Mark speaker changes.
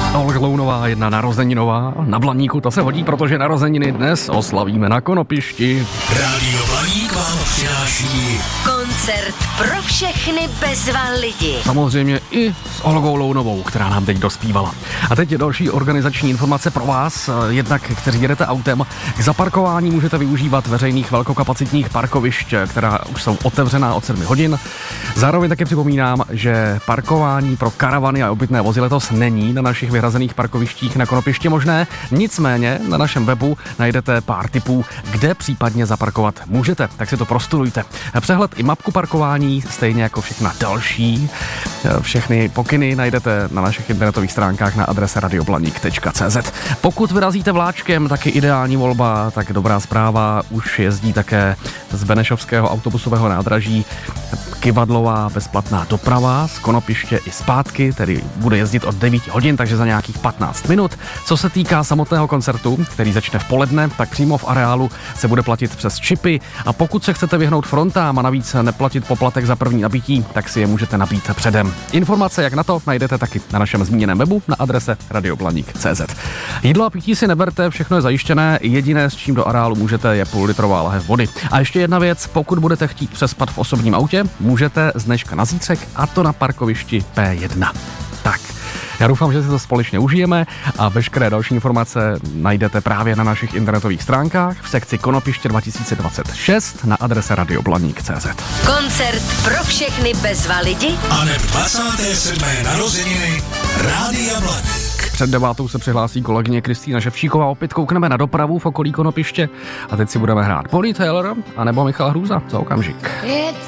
Speaker 1: Olga Lounová, jedna narozeninová. Na Blaníku to se hodí, protože narozeniny dnes oslavíme na Konopišti.
Speaker 2: Rádio Blaník vám přináší
Speaker 3: koncert pro všechny bezva lidi.
Speaker 1: Samozřejmě i s Olgou Lounovou, která nám teď dospívala. A teď je další organizační informace pro vás. Jednak, kteří jedete autem, k zaparkování můžete využívat veřejných velkokapacitních parkovišť, která už jsou otevřená od 7 hodin. Zároveň také připomínám, že parkování pro karavany a obytné vozy letos není na našich vyhrazených parkovištích na Konopišti možné. Nicméně na našem webu najdete pár tipů, kde případně zaparkovat můžete. Tak si to prostudujte. Přehled i mapku parkování, stejně jako všechna další. Všechny pokyny najdete na našich internetových stránkách na adrese radioblaník.cz. Pokud vyrazíte vláčkem, tak je ideální volba, tak dobrá zpráva, už jezdí také z Benešovského autobusového nádraží Kyvadlová bezplatná doprava z Konopiště i zpátky, tedy bude jezdit od 9 hodin, takže za nějakých 15 minut. Co se týká samotného koncertu, který začne v poledne, tak přímo v areálu se bude platit přes čipy a pokud se chcete vyhnout frontám a navíc neplatit poplatek za první nabití, tak si je můžete nabít předem. Informace, jak na to, najdete taky na našem zmíněném webu na adrese radioblaník.cz. Jídlo a pití si neberte, všechno je zajištěné, jediné, s čím do areálu můžete, je půllitrová lahev vody. A ještě jedna věc, pokud budete chtít přespat v osobním autě, můžete z dneška na zítřek, a to na parkovišti P1. Tak, já doufám, že si to společně užijeme a veškeré další informace najdete právě na našich internetových stránkách v sekci Konopiště 2026 na adrese radioblaník.cz.
Speaker 3: Koncert pro všechny bezva lidi
Speaker 2: a neb 27. narozeniny Rádia Blaník.
Speaker 1: Před 9 se přihlásí kolegyně Kristýna Ševčíková, opět koukneme na dopravu v okolí Konopiště a teď si budeme hrát Bonnie Tyler a nebo Michal Hrůza za okamžik.